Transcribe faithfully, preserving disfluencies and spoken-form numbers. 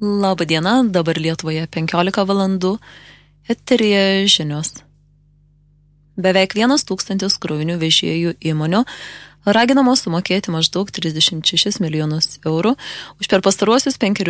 Labą dieną, dabar Lietuvoje penkiolika valandų, eteryje žinios. Beveik vienas tūkstantis krovinių vežėjų įmonių raginamos sumokėti maždaug trisdešimt šešis milijonus eurų už per pastaruosius penkerius